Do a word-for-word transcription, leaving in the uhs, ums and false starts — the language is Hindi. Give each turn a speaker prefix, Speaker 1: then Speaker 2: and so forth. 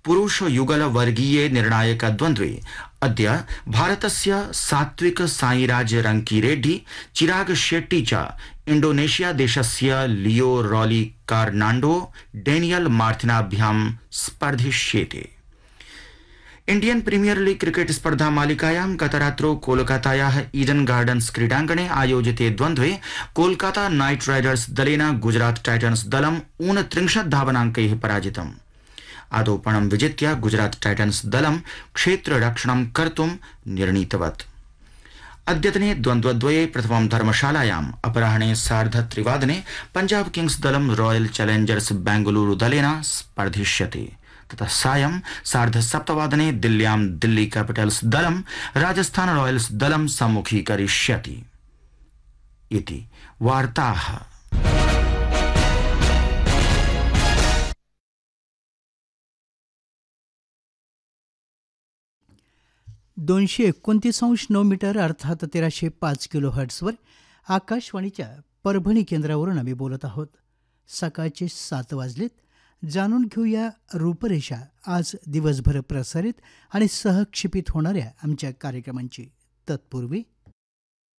Speaker 1: पुरुषयुगलवर्गीये निर्णायकद्वन्द्वे अद्य भारतस्य सात्विक साईराज रंकीरेड्डी चिराग शेट्टी च इंडोनेशिया देशस्य लियो really कार्नांडो Daniel मार्टिनाभ्यां स्पर्धिष्येते। Indian premiere league cricket स्पर्धा मालिकायां गतरात्रौ कोलकातायाः ईडन गार्डन्स क्रीडाङ्गणे आयोजिते द्वन्द्वे कोलकाता नाइट राइडर्स दलेन गुजरात टाइटन्स दलम् ऊनत्रिंशत् धावनाङ्कैः पराजितम्। आदौ विजित्य गुजरात टाइटन्स दलं क्षेत्ररक्षणं कर्तुं निर्णीतवत्। अद्यतने द्वन्द्वद्वये प्रथमं धर्मशालायाम् अपराह्ने सार्धत्रिवादने पंजाब किंग्स दलं रॉयल चैलेंजर्स बेंगलुरु दलेन स्पर्धिष्यते। ततः सायं सार्धसप्तवादने दिल्ल्यां दिल्ली कैपिटल्स दलं राजस्थान रॉयल्स दलं सम्मुखीकरिष्यति। इति वार्ताः।
Speaker 2: दोनशे एकोणतीस अंश नऊ मीटर अर्थात तेराशे पाच किलो हर्ट्सवर आकाशवाणीच्या परभणी केंद्रावरून आम्ही बोलत आहोत। सकाळचे सात वाजलेत। जाणून घेऊया रूपरेषा आज दिवसभर प्रसारित आणि सहक्षेपित होणाऱ्या आमच्या कार्यक्रमांची। तत्पूर्वी